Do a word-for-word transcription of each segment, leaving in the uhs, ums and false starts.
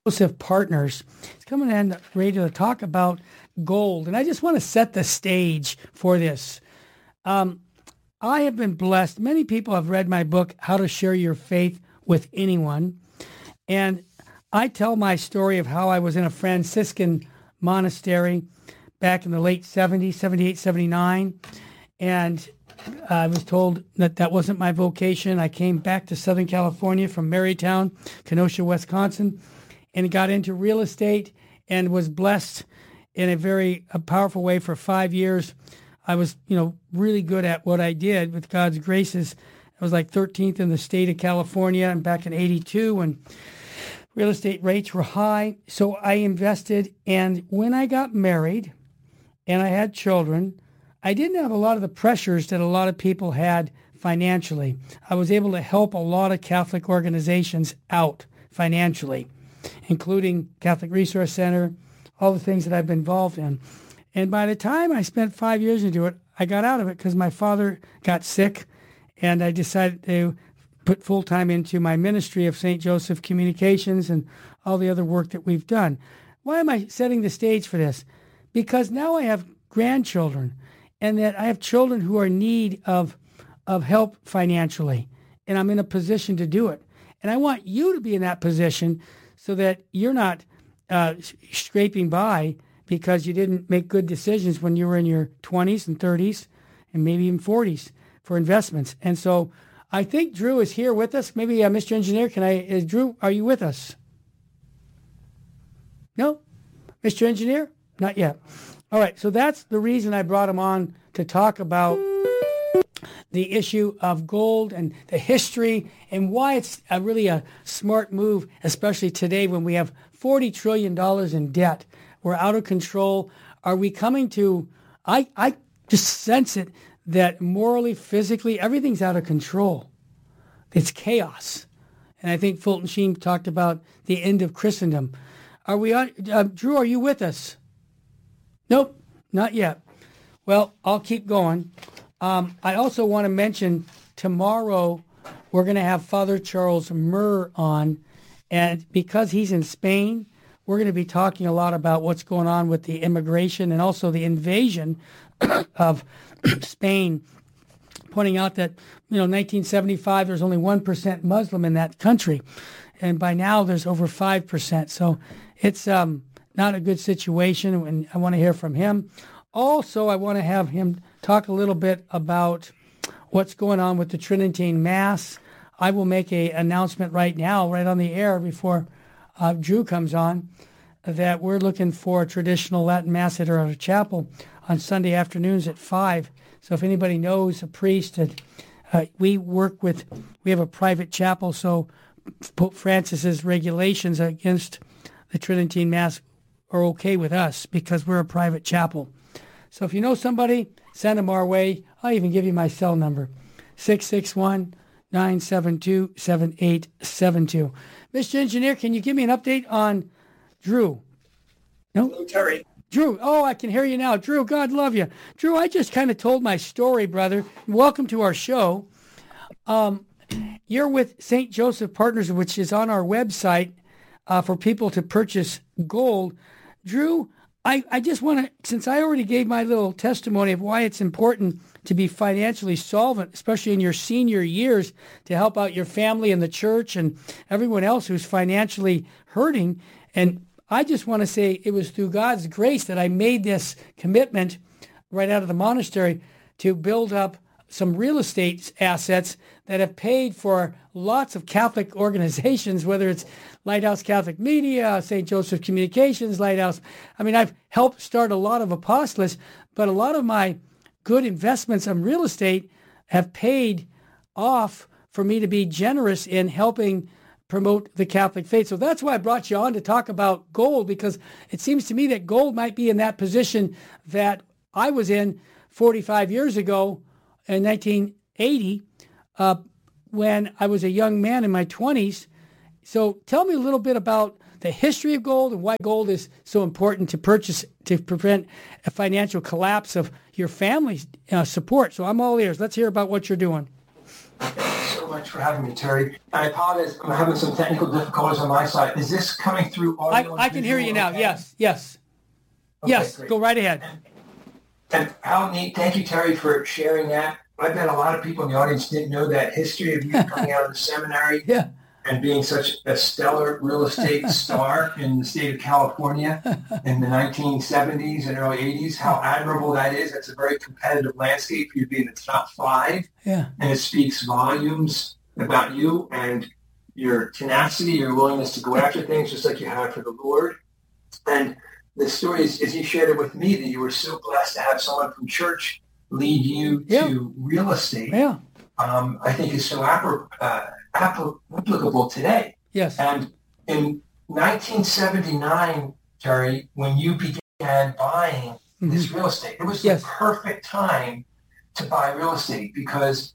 Joseph Partners. He's coming in ready to talk about gold. And I just want to set the stage for this. Um, I have been blessed. Many people have read my book, How to Share Your Faith with Anyone. And I tell my story of how I was in a Franciscan monastery back in the late seventies, seventy-eight, seventy-nine. And I was told that that wasn't my vocation. I came back to Southern California from Marytown, Kenosha, Wisconsin, and got into real estate and was blessed in a very a powerful way for five years. I was, you know, really good at what I did with God's graces. I was like thirteenth in the state of California, and back in eighty-two when real estate rates were high. So I invested, and when I got married and I had children, I didn't have a lot of the pressures that a lot of people had financially. I was able to help a lot of Catholic organizations out financially, including Catholic Resource Center, all the things that I've been involved in. And by the time I spent five years into it, I got out of it because my father got sick, and I decided to put full-time into my ministry of Saint Joseph Communications and all the other work that we've done. Why am I setting the stage for this? Because now I have grandchildren, and that I have children who are in need of, of help financially, and I'm in a position to do it. And I want you to be in that position so that you're not uh, scraping by because you didn't make good decisions when you were in your twenties and thirties and maybe even forties for investments. And so I think Drew is here with us. Maybe uh, Mister Engineer, can I, is Drew, are you with us? No? Mister Engineer? Not yet. All right, so that's the reason I brought him on to talk about the issue of gold and the history and why it's a really a smart move, especially today when we have forty trillion dollars in debt. We're out of control. Are we coming to, I, I just sense it, that morally, physically, everything's out of control. It's chaos. And I think Fulton Sheen talked about the end of Christendom. Are we on, uh, Drew, are you with us? Nope, not yet. Well, I'll keep going. Um, I also want to mention tomorrow we're going to have Father Charles Murr on. And because he's in Spain, we're going to be talking a lot about what's going on with the immigration and also the invasion of Spain, pointing out that, you know, nineteen seventy-five, there's only one percent Muslim in that country. And by now there's over five percent. So it's um, not a good situation, and I want to hear from him. Also, I want to have him talk a little bit about what's going on with the Tridentine Mass. I will make an announcement right now, right on the air before uh, Drew comes on, that we're looking for a traditional Latin Mass at our chapel on Sunday afternoons at five. So if anybody knows a priest, that uh, we work with, we have a private chapel, so Pope Francis's regulations against the Tridentine Mass are okay with us because we're a private chapel. So if you know somebody, send them our way. I'll even give you my cell number, six six one, nine seven two, seven eight seven two. Mister Engineer, can you give me an update on Drew? No? Hello, Terry. Drew, oh, I can hear you now. Drew, God love you. Drew, I just kind of told my story, brother. Welcome to our show. Um, you're with Saint Joseph Partners, which is on our website uh, for people to purchase gold. Drew, I, I just want to, since I already gave my little testimony of why it's important to be financially solvent, especially in your senior years, to help out your family and the church and everyone else who's financially hurting. And I just want to say it was through God's grace that I made this commitment right out of the monastery to build up some real estate assets that have paid for lots of Catholic organizations, whether it's Lighthouse Catholic Media, Saint Joseph Communications, Lighthouse. I mean, I've helped start a lot of apostolates, but a lot of my good investments in real estate have paid off for me to be generous in helping promote the Catholic faith. So that's why I brought you on to talk about gold, because it seems to me that gold might be in that position that I was in forty-five years ago in nineteen eighty, uh, when I was a young man in my twenties. So tell me a little bit about the history of gold and why gold is so important to purchase to prevent a financial collapse of your family's uh, support. So I'm all ears. Let's hear about what you're doing. So so much for having me, Terry. I apologize. I'm having some technical difficulties on my side. Is this coming through audio? I, I can hear you now. Okay? Yes, yes. Okay, yes, great. Go right ahead. And, and how neat. Thank you, Terry, for sharing that. I bet a lot of people in the audience didn't know that history of you coming out of the seminary yeah. and being such a stellar real estate star in the state of California in the nineteen seventies and early eighties. How admirable that is. That's a very competitive landscape for you to be in the top five. Yeah. And it speaks volumes about you and your tenacity, your willingness to go after things just like you have for the Lord. And the story is, as you shared it with me, that you were so blessed to have someone from church lead you yeah. to real estate. Yeah. Um, I think is so appro- uh, applicable today. Yes. And in nineteen seventy-nine, Terry, when you began buying mm-hmm. this real estate, it was yes. the perfect time to buy real estate because,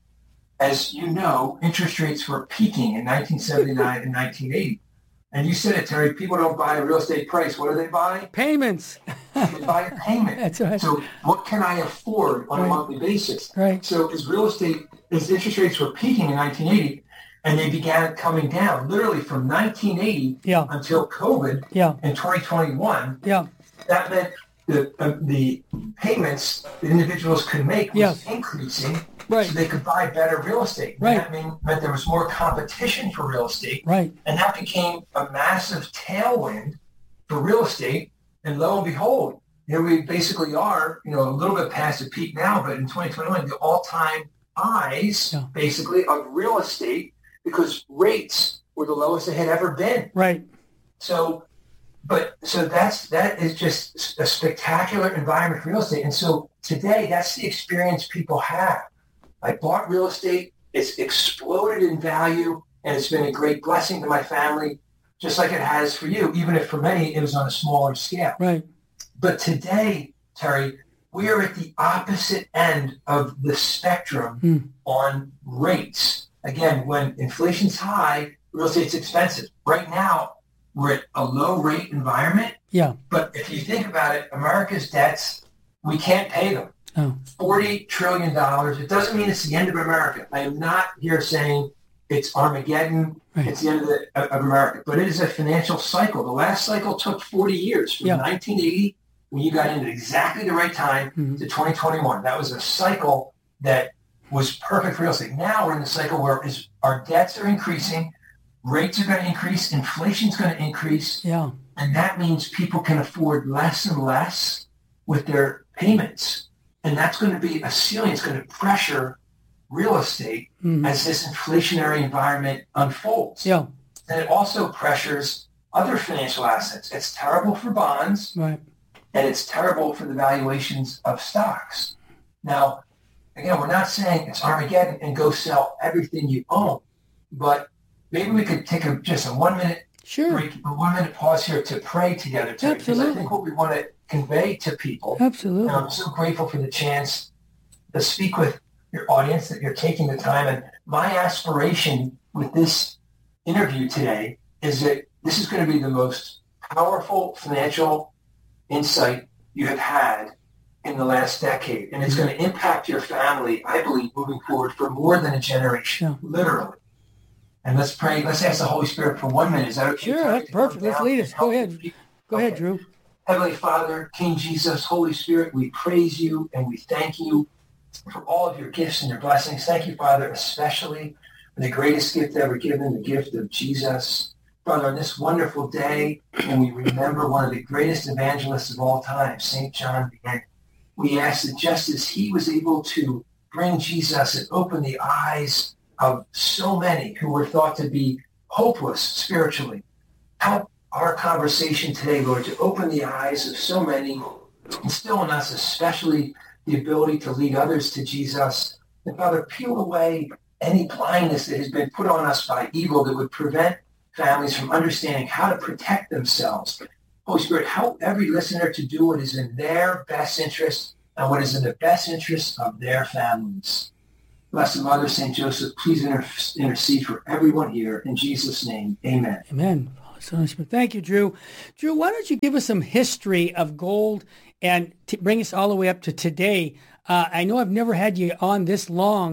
as you know, interest rates were peaking in nineteen seventy-nine and nineteen eighty. And you said it, Terry, people don't buy a real estate price. What do they buy? Payments. They buy a payment. That's right. So what can I afford on right. a monthly basis? Right. So as real estate, as interest rates were peaking in nineteen eighty, and they began coming down, literally from nineteen eighty yeah. until COVID yeah. in twenty twenty-one, yeah. that meant the, uh, the payments that individuals could make was yes. increasing. Right. So they could buy better real estate. Right. That mean, meant there was more competition for real estate. Right. And that became a massive tailwind for real estate. And lo and behold, here we basically are, you know, a little bit past the peak now, but in twenty twenty-one, the all-time highs, yeah. basically, of real estate because rates were the lowest they had ever been. Right. So, but so that's that is just a spectacular environment for real estate. And so today, that's the experience people have. I bought real estate. It's exploded in value, and it's been a great blessing to my family, just like it has for you, even if for many it was on a smaller scale. Right. But today, Terry, we are at the opposite end of the spectrum mm. on rates. Again, when inflation's high, real estate's expensive. Right now, we're at a low rate environment. Yeah. But if you think about it, America's debts, we can't pay them. Oh. forty trillion dollars. It doesn't mean it's the end of America. I am not here saying it's Armageddon. Right. It's the end of, the, of America. But it is a financial cycle. The last cycle took forty years from yeah. nineteen eighty, when you got in at exactly the right time, mm-hmm. to twenty twenty-one. That was a cycle that was perfect for real estate. Now we're in the cycle where is, our debts are increasing, rates are going to increase, inflation's going to increase. Yeah. And that means people can afford less and less with their payments. And that's going to be a ceiling. It's going to pressure real estate mm-hmm. as this inflationary environment unfolds. Yeah. And it also pressures other financial assets. It's terrible for bonds. Right. And it's terrible for the valuations of stocks. Now, again, we're not saying it's Armageddon and go sell everything you own. But maybe we could take a, just a one-minute sure. break, a one-minute pause here to pray together. Terry, Absolutely. because I think what we want to convey to people. Absolutely. And I'm so grateful for the chance to speak with your audience, that you're taking the time. And my aspiration with this interview today is that this is going to be the most powerful financial insight you have had in the last decade. And it's going to impact your family, I believe, moving forward for more than a generation, yeah. literally. And let's pray. Let's ask the Holy Spirit for one minute. Is that okay? Sure, that's perfect. Let's lead us. Go ahead. Go okay. ahead, Drew. Heavenly Father, King Jesus, Holy Spirit, we praise you and we thank you for all of your gifts and your blessings. Thank you, Father, especially for the greatest gift ever given, the gift of Jesus. Father, on this wonderful day, and we remember one of the greatest evangelists of all time, Saint John Vianney, we ask that just as he was able to bring Jesus and open the eyes of so many who were thought to be hopeless spiritually, help our conversation today, Lord, to open the eyes of so many, instill in us especially the ability to lead others to Jesus. And Father, peel away any blindness that has been put on us by evil that would prevent families from understanding how to protect themselves. Holy Spirit, help every listener to do what is in their best interest and what is in the best interest of their families. Blessed Mother, Saint Joseph, please inter- intercede for everyone here. In Jesus' name, amen. Amen. Thank you, Drew. Drew, why don't you give us some history of gold and t- bring us all the way up to today? Uh, I know I've never had you on this long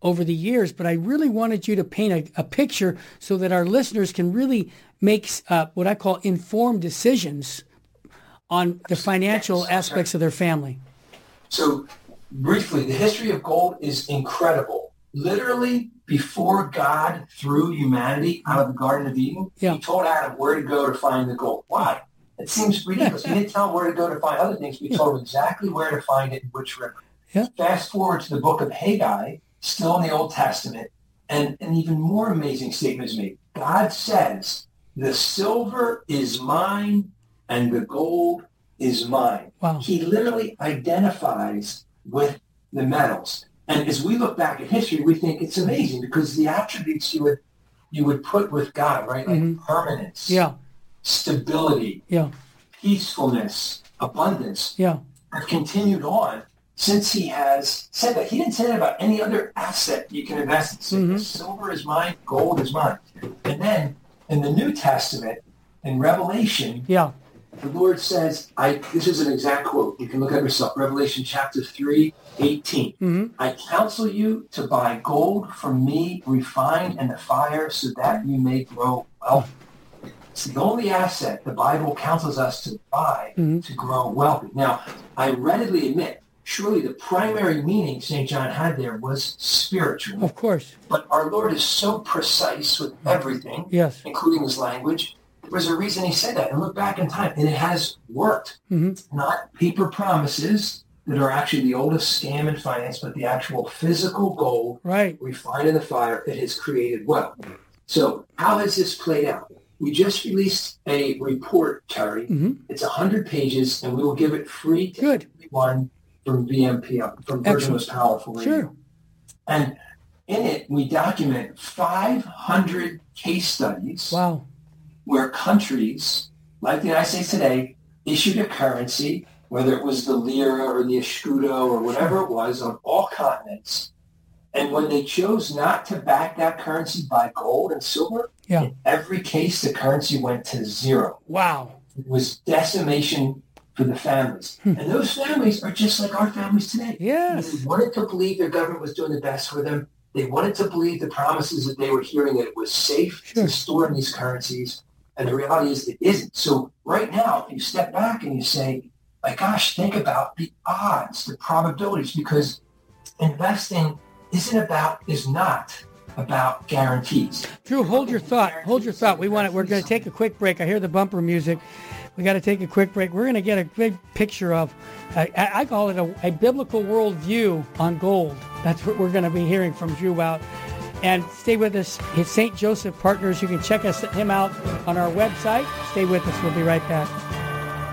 over the years, but I really wanted you to paint a, a picture so that our listeners can really make uh, what I call informed decisions on the financial Yes, aspects sir. of their family. So briefly, the history of gold is incredible. Literally, before God threw humanity out of the Garden of Eden, Yeah. he told Adam where to go to find the gold. Why? It seems ridiculous. He didn't tell him where to go to find other things. But he Yeah. told him exactly where to find it in which river. Yeah. Fast forward to the book of Haggai, still in the Old Testament, and an even more amazing statement is made. God says, the silver is mine and the gold is mine. Wow. He literally identifies with the metals. And as we look back at history, we think it's amazing because the attributes you would you would put with God, right? Like Mhm. permanence, Yeah, stability, yeah, peacefulness, abundance yeah. have continued on since he has said that. He didn't say that about any other asset you can invest in. He said, Mhm. silver is mine, gold is mine. And then in the New Testament, in Revelation, Yeah. the Lord says, I, this is an exact quote. You can look at yourself. Revelation chapter three, eighteen. Mm-hmm. I counsel you to buy gold from me, refined in the fire, so that you may grow wealthy. It's the only asset the Bible counsels us to buy Mm-hmm. to grow wealthy. Now, I readily admit, surely the primary meaning Saint John had there was spiritual. Of course. But our Lord is so precise with everything, Yes. including his language. There was a reason he said that. And look back in time, and it has worked. Mm-hmm. Not paper promises that are actually the oldest scam in finance, but the actual physical gold Right. refined in the fire that has created wealth. So how has this played out? We just released a report, Terry. Mm-hmm. It's one hundred pages, and we will give it free to Good. everyone from V M P, from Virgin Excellent. Most Powerful Radio. Sure. And in it, we document five hundred case studies Wow. where countries, like the United States today, issued a currency, whether it was the lira or the escudo or whatever it was, on all continents. And when they chose not to back that currency by gold and silver, Yeah. in every case, the currency went to zero. Wow. It was decimation for the families. Hmm. And those families are just like our families today. Yes. They wanted to believe their government was doing the best for them. They wanted to believe the promises that they were hearing, that it was safe Sure. to store in these currencies. And the reality is it isn't. So right now, if you step back and you say, my gosh, think about the odds, the probabilities, because investing isn't about, is not about guarantees. Drew, hold your thought. Hold your thought. We want it. We're going to take a quick break. I hear the bumper music. We got to take a quick break. We're going to get a big picture of, I, I call it a, a biblical worldview on gold. That's what we're going to be hearing from Drew about. And stay with us. It's Saint Joseph Partners. You can check us him out on our website. Stay with us. We'll be right back.